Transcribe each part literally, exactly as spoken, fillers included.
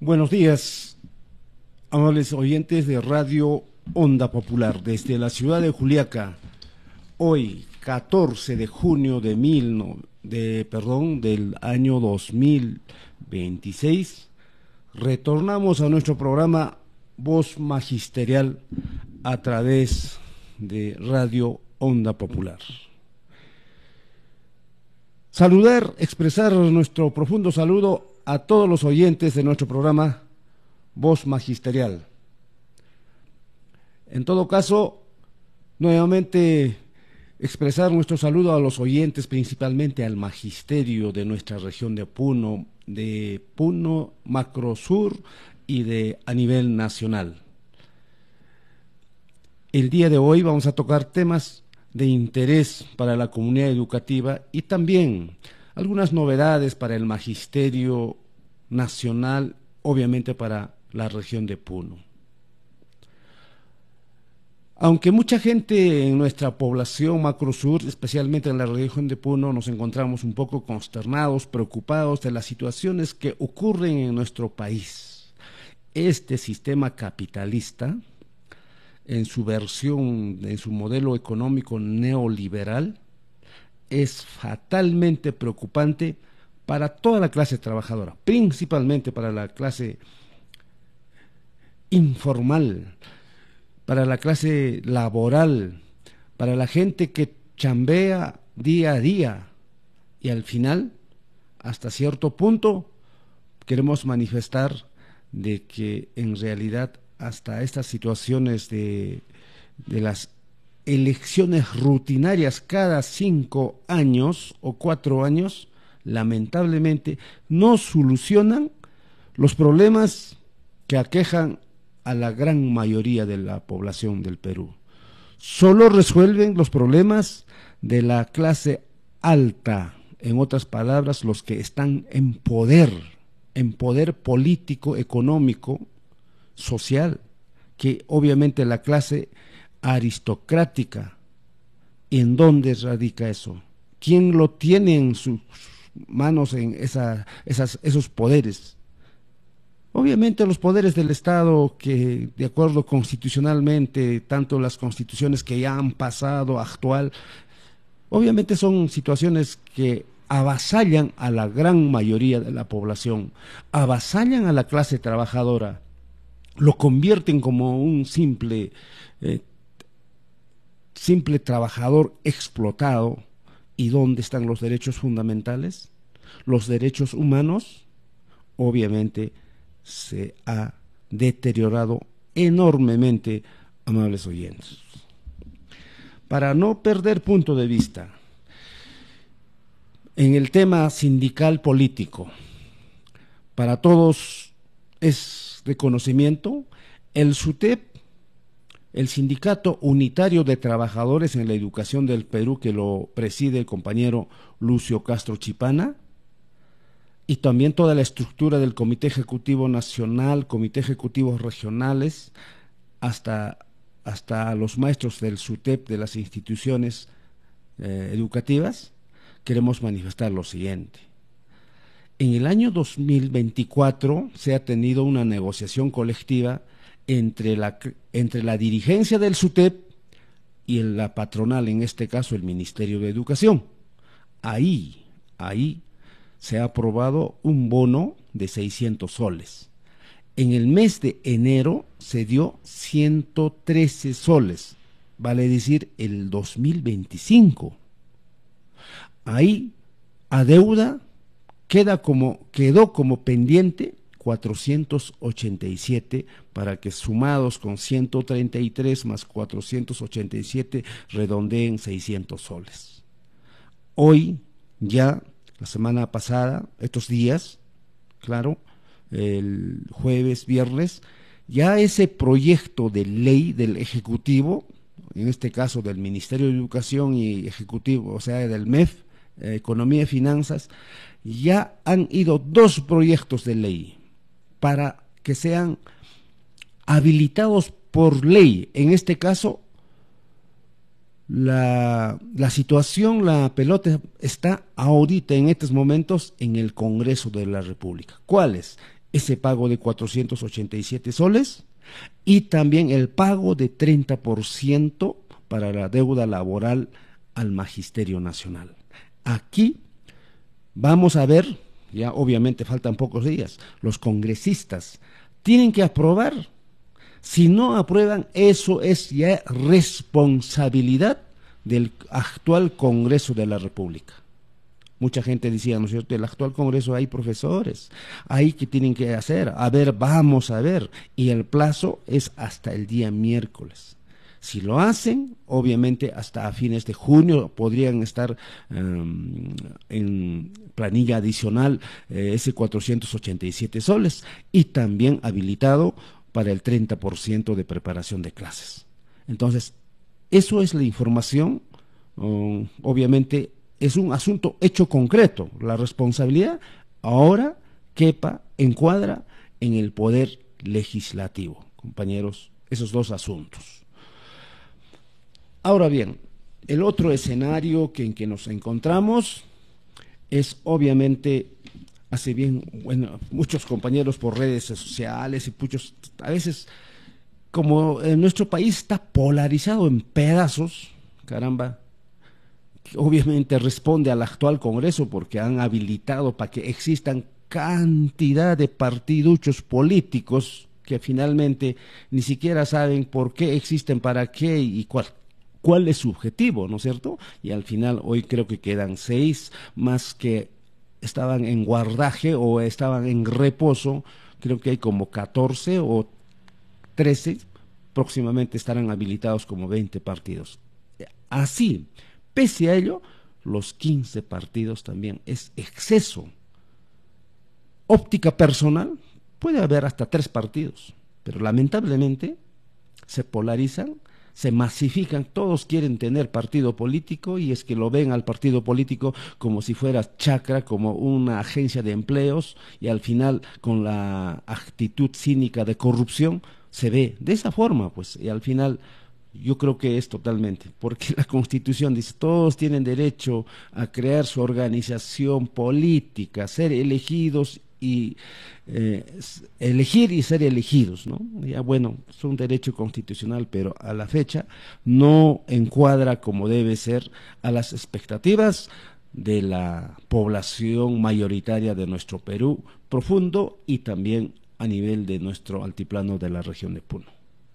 Buenos días, amables oyentes de Radio Onda Popular, desde la ciudad de Juliaca. Hoy, catorce de junio de mil, no, de, perdón, del año dos mil veintiséis, retornamos a nuestro programa Voz Magisterial a través de Radio Onda Popular. Saludar, expresar nuestro profundo saludo a todos los oyentes de nuestro programa Voz Magisterial. En todo caso, nuevamente expresar nuestro saludo a los oyentes, principalmente al magisterio de nuestra región de Puno, de Puno, Macro Sur y de a nivel nacional. El día de hoy vamos a tocar temas de interés para la comunidad educativa y también algunas novedades para el magisterio nacional, obviamente para la región de Puno. Aunque mucha gente en nuestra población macrosur, especialmente en la región de Puno, nos encontramos un poco consternados, preocupados de las situaciones que ocurren en nuestro país. Este sistema capitalista, en su versión, en su modelo económico neoliberal, es fatalmente preocupante para toda la clase trabajadora, principalmente para la clase informal, para la clase laboral, para la gente que chambea día a día y al final, hasta cierto punto, queremos manifestar de que en realidad hasta estas situaciones de, de las elecciones rutinarias cada cinco años o cuatro años, lamentablemente no solucionan los problemas que aquejan a la gran mayoría de la población del Perú. Solo resuelven los problemas de la clase alta, en otras palabras, los que están en poder, en poder político, económico, social, que obviamente la clase aristocrática. ¿En dónde radica eso? ¿Quién lo tiene en sus manos, en esa, esas, esos poderes? Obviamente los poderes del Estado que, de acuerdo constitucionalmente, tanto las constituciones que ya han pasado, actual, obviamente son situaciones que avasallan a la gran mayoría de la población, avasallan a la clase trabajadora, lo convierten como un simple, eh, simple trabajador explotado. ¿Y dónde están los derechos fundamentales? Los derechos humanos, obviamente, se ha deteriorado enormemente, amables oyentes. Para no perder punto de vista, en el tema sindical político, para todos es de conocimiento, el SUTEP, el Sindicato Unitario de Trabajadores en la Educación del Perú, que lo preside el compañero Lucio Castro Chipana, y también toda la estructura del Comité Ejecutivo Nacional, Comité Ejecutivos Regionales, hasta, hasta los maestros del SUTEP de las instituciones eh, educativas, queremos manifestar lo siguiente. En el año dos mil veinticuatro se ha tenido una negociación colectiva entre la, entre la dirigencia del SUTEP y la patronal, en este caso el Ministerio de Educación. Ahí, ahí se ha aprobado un bono de seiscientos soles. En el mes de enero se dio ciento trece soles, vale decir el dos mil veinticinco. Ahí, a deuda, queda como, quedó como pendiente cuatrocientos ochenta y siete, para que sumados con ciento treinta y tres más cuatrocientos ochenta y siete redondeen seiscientos soles. Hoy ya, la semana pasada, estos días, claro, el jueves, viernes, ya ese proyecto de ley del Ejecutivo, en este caso del Ministerio de Educación y Ejecutivo, o sea, del M E F, eh, Economía y Finanzas, ya han ido dos proyectos de ley para que sean habilitados por ley. En este caso, la, la situación, la pelota está ahorita en estos momentos en el Congreso de la República. ¿Cuáles? ese pago de cuatrocientos ochenta y siete soles y también el pago de treinta por ciento para la deuda laboral al Magisterio Nacional. Aquí vamos a ver, ya obviamente faltan pocos días, los congresistas tienen que aprobar. Si no aprueban, eso es ya responsabilidad del actual Congreso de la República. Mucha gente decía, ¿no es cierto?, el actual Congreso hay profesores, hay que tienen que hacer, a ver, vamos a ver, y el plazo es hasta el día miércoles. Si lo hacen, obviamente hasta a fines de junio podrían estar um, en planilla adicional eh, ese cuatrocientos ochenta y siete soles y también habilitado para el treinta por ciento de preparación de clases. Entonces, eso es la información, um, obviamente es un asunto hecho concreto. La responsabilidad ahora quepa, encuadra en el poder legislativo, compañeros, esos dos asuntos. Ahora bien, el otro escenario que, en que nos encontramos es obviamente, hace bien, bueno, muchos compañeros por redes sociales y muchos, a veces, como en nuestro país está polarizado en pedazos, caramba, obviamente responde al actual Congreso porque han habilitado para que existan cantidad de partiduchos políticos que finalmente ni siquiera saben por qué existen, para qué y cuál, cuál es su objetivo, ¿no es cierto? Y al final hoy creo que quedan seis más que estaban en guardaje o estaban en reposo, creo que hay como catorce o trece, próximamente estarán habilitados como veinte partidos. Así, pese a ello, los quince partidos también es exceso. Óptica personal, puede haber hasta tres partidos, pero lamentablemente se polarizan, se masifican, todos quieren tener partido político y es que lo ven al partido político como si fuera chacra, como una agencia de empleos y al final con la actitud cínica de corrupción se ve de esa forma, pues, y al final yo creo que es totalmente, porque la Constitución dice, todos tienen derecho a crear su organización política, ser elegidos y eh, elegir y ser elegidos, ¿no? Ya bueno, es un derecho constitucional, pero a la fecha no encuadra como debe ser a las expectativas de la población mayoritaria de nuestro Perú profundo y también a nivel de nuestro altiplano de la región de Puno.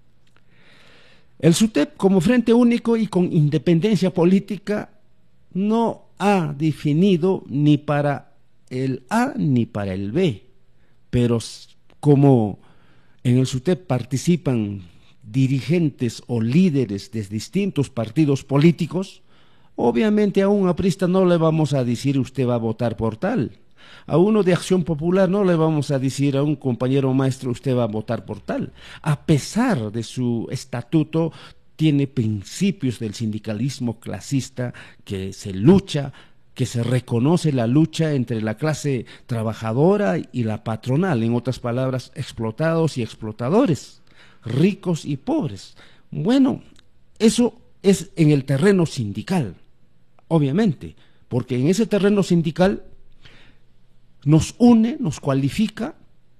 El SUTEP, como frente único y con independencia política, no ha definido ni para el A ni para el B, pero como en el SUTEP participan dirigentes o líderes de distintos partidos políticos, obviamente a un aprista no le vamos a decir usted va a votar por tal. A uno de Acción Popular no le vamos a decir a un compañero maestro usted va a votar por tal. A pesar de su estatuto, tiene principios del sindicalismo clasista que se lucha, que se reconoce la lucha entre la clase trabajadora y la patronal, en otras palabras, explotados y explotadores, ricos y pobres. Bueno, eso es en el terreno sindical, obviamente, porque en ese terreno sindical nos une, nos cualifica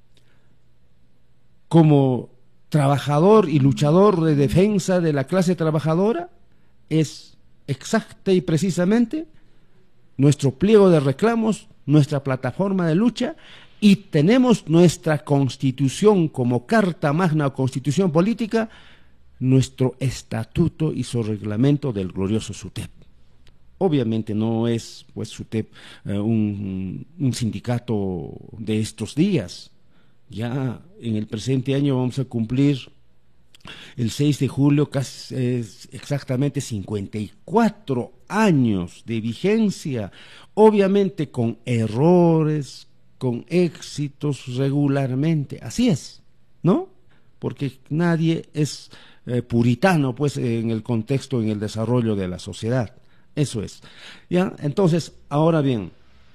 como trabajador y luchador de defensa de la clase trabajadora, es exacta y precisamente nuestro pliego de reclamos, nuestra plataforma de lucha, y tenemos nuestra constitución como carta magna o constitución política, nuestro estatuto y su reglamento del glorioso SUTEP. Obviamente no es pues SUTEP eh, un, un sindicato de estos días. Ya en el presente año vamos a cumplir el seis de julio casi eh, exactamente cincuenta y cuatro años de vigencia, obviamente con errores, con éxitos regularmente, así es, ¿no? Porque nadie es eh, puritano pues en el contexto, en el desarrollo de la sociedad. Eso es. ¿Ya? Entonces, ahora bien,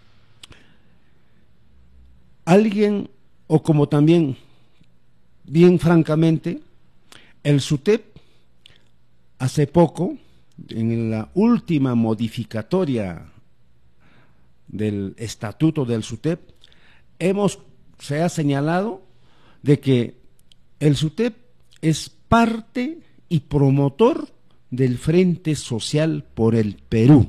alguien, o como también, bien francamente, el SUTEP, hace poco, en la última modificatoria del estatuto del SUTEP, hemos se ha señalado de que el SUTEP es parte y promotor del Frente Social por el Perú.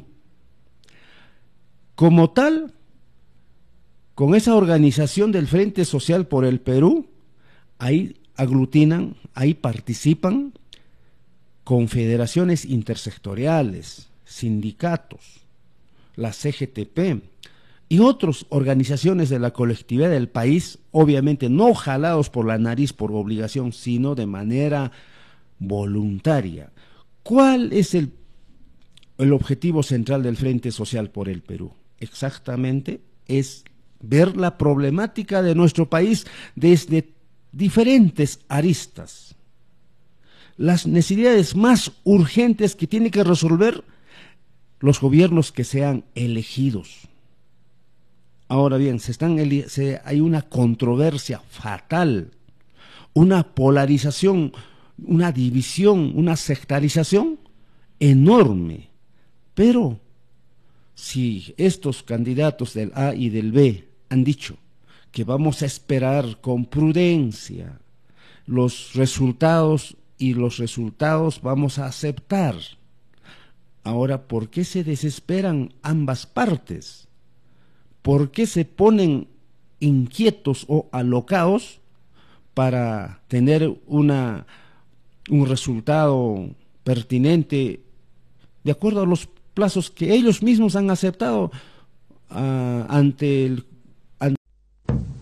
Como tal, con esa organización del Frente Social por el Perú, ahí aglutinan, ahí participan confederaciones intersectoriales, sindicatos, la C G T P y otras organizaciones de la colectividad del país, obviamente no jalados por la nariz por obligación, sino de manera voluntaria. ¿Cuál es el, el objetivo central del Frente Social por el Perú? Exactamente es ver la problemática de nuestro país desde diferentes aristas, las necesidades más urgentes que tienen que resolver los gobiernos que sean elegidos. Ahora bien, se están, se, hay una controversia fatal, una polarización, una división, una sectarización enorme, pero si estos candidatos del A y del B han dicho que vamos a esperar con prudencia los resultados y los resultados vamos a aceptar. Ahora, ¿por qué se desesperan ambas partes? ¿Por qué se ponen inquietos o alocados para tener una, un resultado pertinente de acuerdo a los plazos que ellos mismos han aceptado uh, ante el